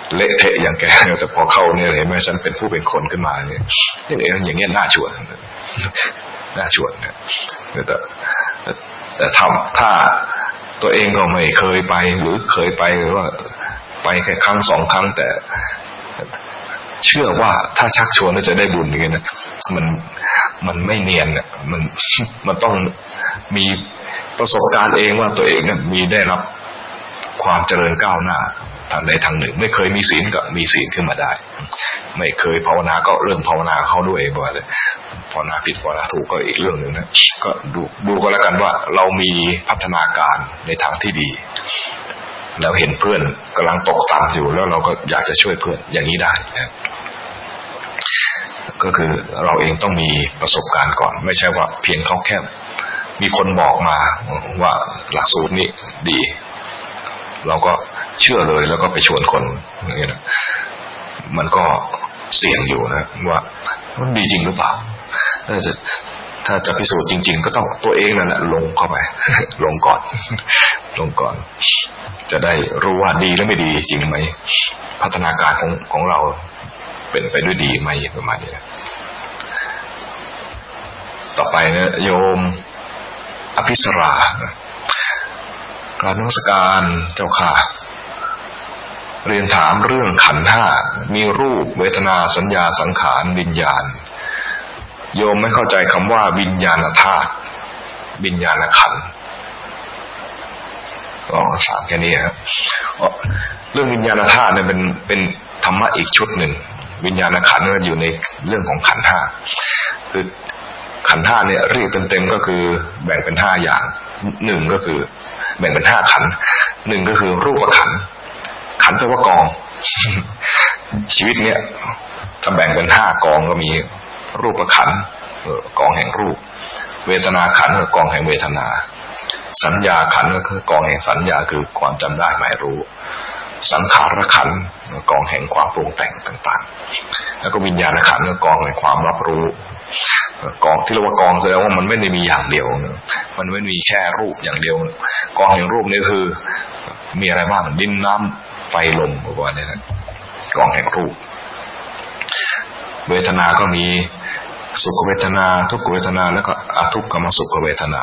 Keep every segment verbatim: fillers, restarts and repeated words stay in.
เละเทะอย่างแกแต่พอเข้าเนี่ยเห็นไหมฉันเป็นผู้เป็นคนขึ้นมาเนี่ยอย่างเงี้ยอย่างเงี้ยน่าชวนน่าชวนเนี่ยแต่แต่ทำถ้าตัวเองก็ไม่เคยไปหรือเคยไปหรือว่าไปแค่ครั้งสองครั้งแต่เชื่อว่าถ้าชักชวนแล้วจะได้บุญอย่างเงี้ยนะมันมันไม่เนียนเนี่ยมันมันต้องมีประสบการณ์เองว่าตัวเองเนี่ยมีได้รับความเจริญก้าวหน้าทางใดทางหนึ่งไม่เคยมีศีลก็มีศีลขึ้นมาได้ไม่เคยภาวนาก็เริ่มภาวนาเขาด้วยบ่อยเลยภาวนาผิดภาวนาถูกก็อีกเรื่องหนึ่งนะก็ดูดูก็แล้วกันว่าเรามีพัฒนาการในทางที่ดีแล้วเห็นเพื่อนกำลังตกต่ำอยู่แล้วเราก็อยากจะช่วยเพื่อนอย่างนี้ได้นะก็คือเราเองต้องมีประสบการณ์ก่อนไม่ใช่ว่าเพียงเขาแค่มีคนบอกมาว่าหลักสูตรนี้ดีเราก็เชื่อเลยแล้วก็ไปชวนคนอย่างนี้นะมันก็เสี่ยงอยู่นะว่ามันดีจริงหรือเปล่าถ้าจะถ้าจะพิสูจน์จริงๆก็ต้องตัวเองนั่นแหละลงเข้าไปลงก่อนลงก่อนจะได้รู้ว่าดีหรือไม่ดีจริงไหมพัฒนาการของของเราเป็นไปด้วยดีไหมประมาณนี้ต่อไปนะโยมอภิสรากราบนมัสการเจ้าค่ะเรียนถามเรื่องขันธ์ห้ามีรูปเวทนาสัญญาสังขารวิญญาณโยมไม่เข้าใจคำว่าวิญญาณธาตุวิญญาณขันธ์ก็สามแค่นี้ครับเรื่องวิญญาณธาตุเนี่ยเป็นเป็นธรรมะอีกชุดหนึ่งวิญญาณขันธ์ก็อยู่ในเรื่องของขันธ์ห้าคือขันธ์ห้าเนี่ยเรียกเต็มๆก็คือแบ่งเป็นห้าอย่างหนึ่งก็คือแบ่งเป็นห้าขันธ์หนึ่งก็คือรูปขันธ์ขันธ์แปลว่ากองชีวิตเนี่ยถ้าแบ่งเป็นห้ากองก็มีรูปขันธ์กองแห่งรูปเวทนาขันธ์ก็กองแห่งเวทนาสัญญาขันธ์ก็คือกองแห่งสัญญาคือความจำได้หมายรู้สังขารขันธ์กองแห่งความปรุงแต่งต่างๆแล้วก็วิญญาณขันธ์ก็กองแห่งความรับรู้กองที่เรียกว่ากองแสดงว่ามันไม่ได้มีอย่างเดียวมันไม่มีแค่รูปอย่างเดียวกองแห่งรูปนี่คือมีอะไรบ้างดินน้ำไฟลมประมาณนี้นะกองแห่งรูปเวทนาก็มีสุขเวทนาทุกขเวทนาแล้วก็อทุกขมสุขเวทนา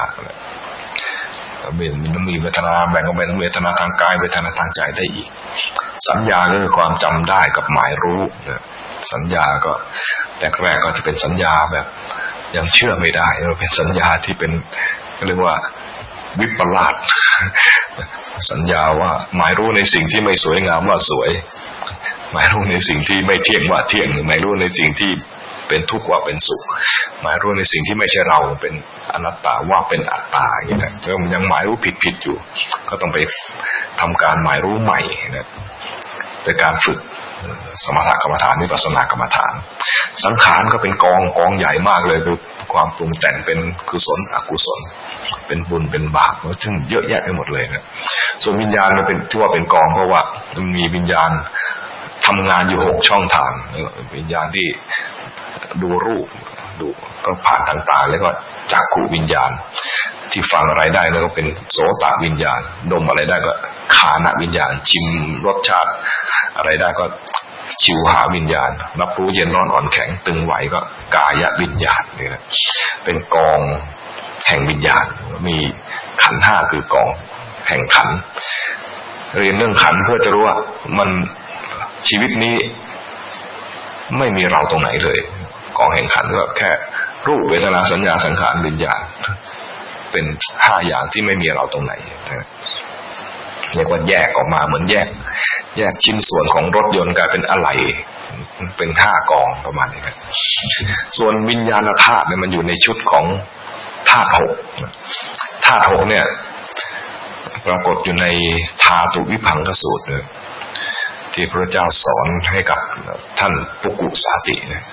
มันมีเวทนาแบ่งออกเป็นเวทนาทางกายเวทนาทางใจได้อีกสัญญาก็คือความจำได้กับหมายรู้สัญญาก็แรกๆก็จะเป็นสัญญาแบบยังเชื่อไม่ได้เป็นสัญญาที่เป็นเรียกว่าวิปลาสสัญญาว่าหมายรู้ในสิ่งที่ไม่สวยงามว่าสวยหมายรู้ในสิ่งที่ไม่เที่ยงว่าเที่ยงหมายรู้ในสิ่งที่เป็นทุกข์ว่าเป็นสุขหมายรู้ในสิ่งที่ไม่ใช่เราเป็นอนัตตาว่าเป็นอัตตาอย่างนี้นะแล้วมันยังหมายรู้ผิดๆอยู่ก็ต้องไปทำการหมายรู้ใหม่นะเป็นการฝึกสมถกรรมฐานวิปัสสนากรรมฐานสังขารก็เป็นกองกองใหญ่มากเลยคือความปรุงแต่งเป็นกุศลอกุศลเป็นบุญเป็นบาปซึ่งเยอะแยะไปหมดเลยนะส่วนวิญญาณมันเป็นที่ว่าเป็นกองเพราะว่ามันมีวิญญาณทำงานอยู่หกช่องทางวิญญาณที่ดูรูปดูก็ผ่านทางตาแล้วก็จักขุวิญญาณที่ฟังอะไรได้แล้วก็เป็นโสตวิญญาณดมอะไรได้ก็ฆานวิญญาณชิมรสชาติอะไรได้ก็ชิวหาวิญญาณรับรู้เย็นร้อนอ่อนแข็งตึงไหวก็กายวิญญาณนี่นะเป็นกองแห่งวิญญาณมีขันธ์ห้าคือกองแห่งขันธ์เรียนเรื่องขันธ์เพื่อจะรู้ว่ามันชีวิตนี้ไม่มีเราตรงไหนเลยกองแห่งขันธ์ก็แค่รูปเวทนาสัญญาสังขารวิญญาณเป็นห้าอย่างที่ไม่มีเราตรงไหนเรียกว่าแยกออกมาเหมือนแยกแยกชิ้นส่วนของรถยนต์กลายเป็นอะไหล่เป็นห้ากองประมาณนี้ครับส่วนวิญญาณธาตุเนี่ยมันอยู่ในชุดของธาตุหกธาตุหกเนี่ยปรากฏอยู่ในธาตุวิภังคสูตรที่พระเจ้าสอนให้กับท่านปุกุสาติเนี่ย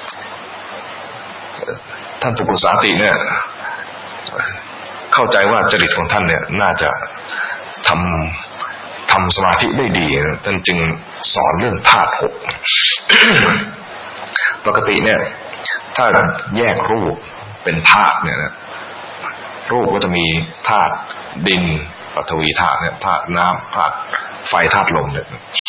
ท่านปุกุสาติเนี่ยเข้าใจว่าจริตของท่านเนี่ยน่าจะทำทำสมาธิได้ดีท่านจึงสอนเรื่องธาตุหก ปกติเนี่ยถ้าแยกรูปเป็นธาตุเนี่ยนะรูปก็จะมีธาตุดินปฐวีธาตุเนี่ยธาตุน้ำธาตุไฟธาตุลมเนี่ย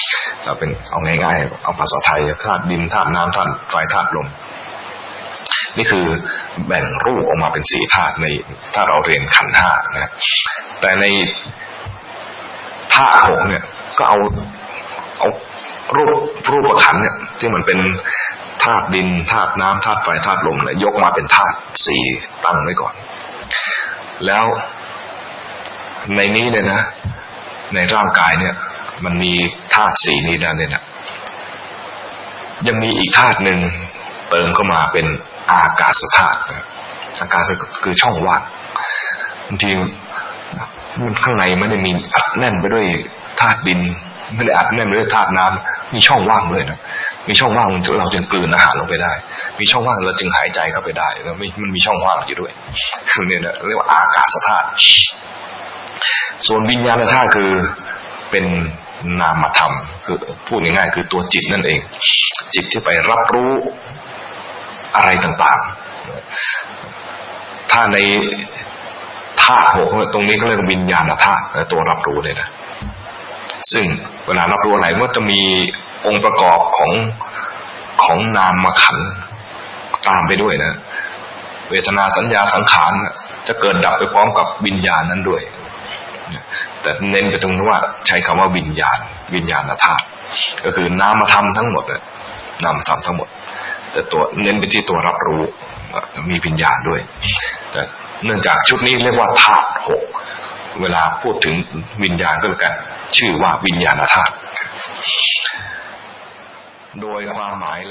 เอาเป็นเอาง่ายๆเอาภาษาไทยธาตุดินธาตุน้ำธาตุไฟธาตุลมนี่คือแบ่งรูปออกมาเป็นสี่ธาตุในถ้าเราเรียนขันธ์ห้านะแต่ในธาตุหกเนี่ยก็เอาเอารูปรูปขันธ์เนี่ยที่มันเป็นธาตุดินธาตุน้ำธาตุไฟธาตุลมเนี่ยยกมาเป็นธาตุสี่ตั้งไว้ก่อนแล้วในนี้เนี่ยนะในร่างกายเนี่ยมันมีธาตุสี่นี้แล้วเนี่ยนะยังมีอีกธาตุหนึ่งเติมเข้ามาเป็นอากาศธาตุอากาศคือช่องว่างบางทีมันข้างในไม่ได้มีอัดแน่นไปด้วยธาตุดินไม่ได้อัดแน่นไปด้วยธาตุน้ำมีช่องว่างเลยนะมีช่องว่างเราจึงกลืนอาหารลงไปได้มีช่องว่างเราจึงหายใจเข้าไปได้แล้วมันมีช่องว่างอยู่ด้วยคือเนี่ยนะเรียกว่าอากาศธาตุส่วนวิญญาณธาตุคือเป็นนามธรรมคือพูดง่ายๆคือตัวจิตนั่นเองจิตที่ไปรับรู้อะไรต่างๆถ้าในธาตุหกตรงนี้ก็เรียกวิญญาณธาตุตัวรับรู้เลยนะซึ่งเวลารับรู้อะไรมันจะมีองค์ประกอบของของนามขันธ์ตามไปด้วยนะเวทนาสัญญาสังขารจะเกิดดับไปพร้อมกับวิญญาณนั้นด้วยแต่เน้นไปตรงที่ว่าใช้คำว่าวิญญาณวิญญาณธาตุก็คือนามธรรมทั้งหมดเลยนามธรรมทั้งหมดแต่ตัวเน้นไปที่ตัวรับรู้มีวิญญาณด้วยแต่เนื่องจากชุดนี้เรียกว่าธาตุหกเวลาพูดถึงวิญญาณก็เลยกันชื่อว่าวิญญาณธาตุโดยความหมาย